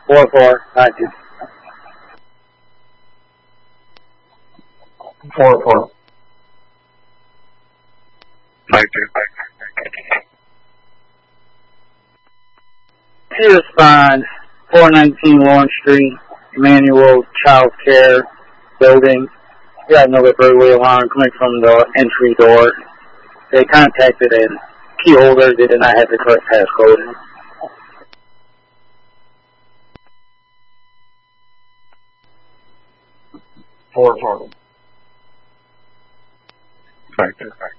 4-4. Thank you. 4-4. Thank you. He respond 419 Lawrence Street, Emmanuel Child Care Building. We got another burglary alarm coming from the entry door. They contacted a key holder. They did not have the correct passcode. 4-4. Thank you.